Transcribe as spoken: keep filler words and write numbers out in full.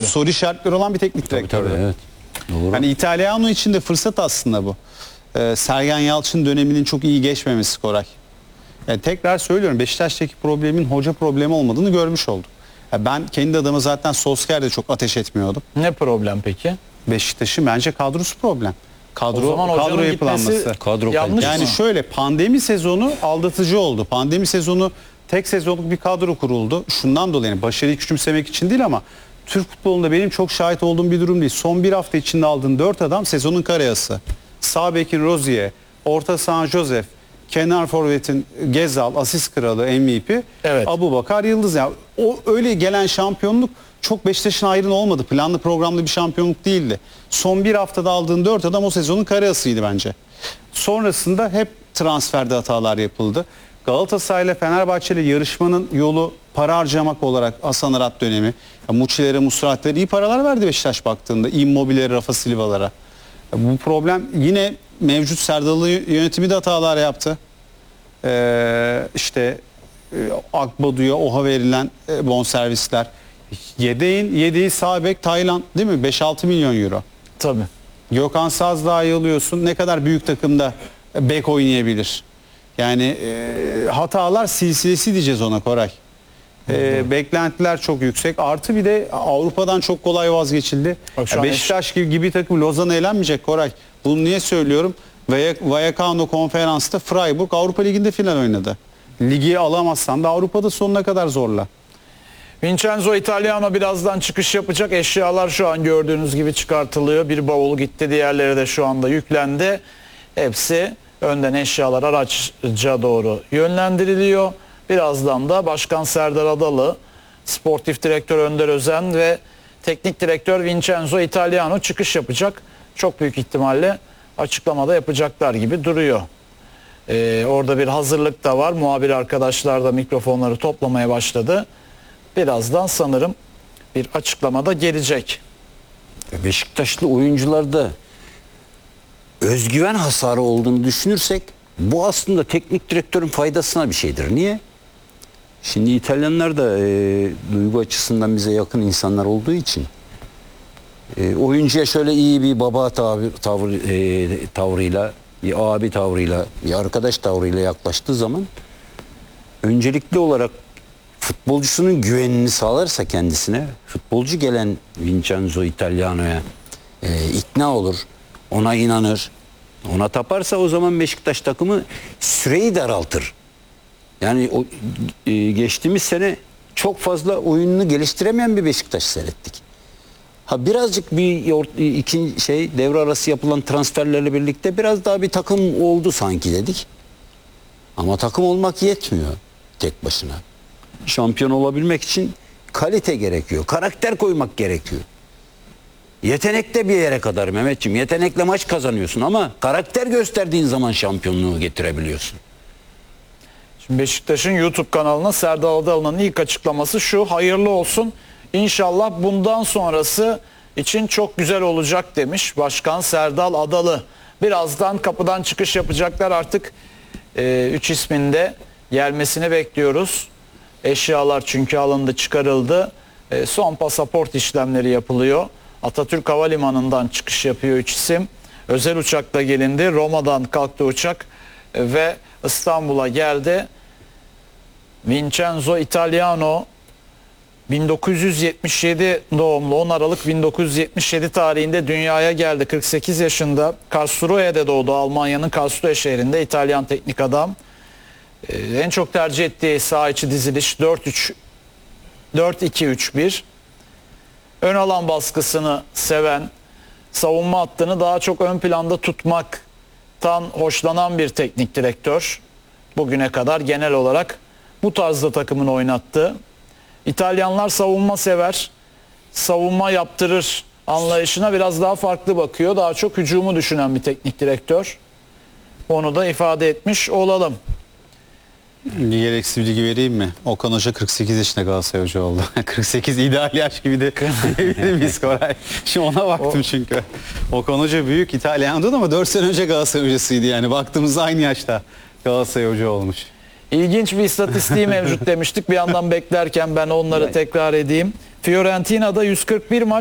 soru işaretleri olan bir teknik direktör. Tabii, tabii, evet. Doğru. Hani İtalyano için de fırsat aslında bu. Ee, Sergen Yalçın döneminin çok iyi geçmemesi Koray. Yani tekrar söylüyorum, Beşiktaş'taki problemin hoca problemi olmadığını görmüş olduk. Yani ben kendi adıma zaten Solskjaer'de çok ateş etmiyordum. Ne problem peki? Beşiktaş'ın bence kadrosu problem. Kadro, O zaman kadro yapılanması. Kadro yanlış Yani mı? şöyle, pandemi sezonu aldatıcı oldu. Pandemi sezonu tek sezonluk bir kadro kuruldu. Şundan dolayı, yani başarıyı küçümsemek için değil ama Türk futbolunda benim çok şahit olduğum bir durum değil. Son bir hafta içinde aldığın dört adam sezonun karayası. Sağ bekin Rozier, orta saha Joseph, kenar forvetin Gezal, asist kralı, M V P, Evet. Abubakar Yıldız. Yani o öyle gelen şampiyonluk çok Beşiktaş'ın ayrına olmadı. Planlı programlı bir şampiyonluk değildi. Son bir haftada aldığın dört adam o sezonun karayasıydı bence. Sonrasında hep transferde hatalar yapıldı. Galatasaray ile Fenerbahçe ile yarışmanın yolu para harcamak olarak Hasan Arat dönemi. Ya Muçilere, Musratelere iyi paralar verdi Beşiktaş baktığında. Immobile'lere, Rafa Silva'lara. Ya bu problem yine mevcut Serdal'ı yönetimi de hatalar yaptı. Ee, işte e, Akbadu'ya oha verilen e, bonservisler. Yedeğin, yedeği sağ bek Tayland değil mi? beş altı milyon euro. Tabii. Gökhan Sazdağ'ı alıyorsun. Ne kadar büyük takımda bek oynayabilir? Yani e, hatalar silsilesi diyeceğiz ona Koray. E, beklentiler çok yüksek. Artı bir de Avrupa'dan çok kolay vazgeçildi. Bak şu Ya an Beşiktaş gibi, gibi takım Lozan'a elenmeyecek Koray. Bunu niye söylüyorum? Vallecano konferansta Freiburg Avrupa Ligi'nde final oynadı. Ligi alamazsan da Avrupa'da sonuna kadar zorla. Vincenzo Italiano birazdan çıkış yapacak. Eşyalar şu an gördüğünüz gibi çıkartılıyor. Bir bavulu gitti, diğerleri de şu anda yüklendi. Hepsi önden eşyalar araca doğru yönlendiriliyor. Birazdan da Başkan Serdar Adalı, Sportif Direktör Önder Özen ve Teknik Direktör Vincenzo Italiano çıkış yapacak. Çok büyük ihtimalle açıklamada yapacaklar gibi duruyor. Ee, orada bir hazırlık da var. Muhabir arkadaşlar da mikrofonları toplamaya başladı. Birazdan sanırım bir açıklamada gelecek. Beşiktaşlı oyuncularda özgüven hasarı olduğunu düşünürsek bu aslında teknik direktörün faydasına bir şeydir. Niye? Şimdi İtalyanlar da e, duygu açısından bize yakın insanlar olduğu için e, oyuncuya şöyle iyi bir baba tavır, tavır, e, tavrıyla, bir abi tavrıyla, bir arkadaş tavrıyla yaklaştığı zaman öncelikli olarak futbolcusunun güvenini sağlarsa kendisine, futbolcu gelen Vincenzo Italiano'ya e, ikna olur, ona inanır, ona taparsa o zaman Beşiktaş takımı süreyi daraltır. Yani o e, geçtiğimiz sene çok fazla oyununu geliştiremeyen bir Beşiktaş seyrettik. Ha birazcık bir iki şey devre arası yapılan transferlerle birlikte biraz daha bir takım oldu sanki dedik. Ama takım olmak yetmiyor tek başına. Şampiyon olabilmek için kalite gerekiyor. Karakter koymak gerekiyor. Yetenek de bir yere kadar Mehmetciğim. Yetenekle maç kazanıyorsun ama karakter gösterdiğin zaman şampiyonluğu getirebiliyorsun. Şimdi Beşiktaş'ın YouTube kanalına Serdar Adalı'nın ilk açıklaması şu: hayırlı olsun. İnşallah bundan sonrası için çok güzel olacak demiş Başkan Serdal Adalı. Birazdan kapıdan çıkış yapacaklar, artık e, üç isminde gelmesini bekliyoruz. Eşyalar çünkü alındı, çıkarıldı. E, son pasaport işlemleri yapılıyor. Atatürk Havalimanı'ndan çıkış yapıyor üç isim. Özel uçakla gelindi. Roma'dan kalktı uçak e, ve İstanbul'a geldi. Vincenzo Italiano bin dokuz yüz yetmiş yedi doğumlu, on Aralık bin dokuz yüz yetmiş yedi tarihinde dünyaya geldi. kırk sekiz yaşında Karlsruhe'de doğdu. Almanya'nın Karlsruhe şehrinde. İtalyan teknik adam. Ee, en çok tercih ettiği saha içi diziliş dört iki üç bir. Ön alan baskısını seven, savunma hattını daha çok ön planda tutmaktan hoşlanan bir teknik direktör. Bugüne kadar genel olarak bu tarzda takımını oynattı. İtalyanlar savunma sever, savunma yaptırır anlayışına biraz daha farklı bakıyor. Daha çok hücumu düşünen bir teknik direktör. Onu da ifade etmiş olalım. Gereksiz bilgi vereyim mi? Okan Hoca kırk sekiz yaşında Galatasaray Hoca oldu. kırk sekiz ideal yaş gibi de diyebilir miyiz Koray? Şimdi ona baktım çünkü. Okan Hoca büyük İtalyan'dı ama dört sene önce Galatasaray Hocasıydı yani. Baktığımızda aynı yaşta Galatasaray Hoca olmuş. İlginç bir istatistiği mevcut demiştik. Bir yandan beklerken ben onları tekrar edeyim. Fiorentina'da yüz kırk bir maç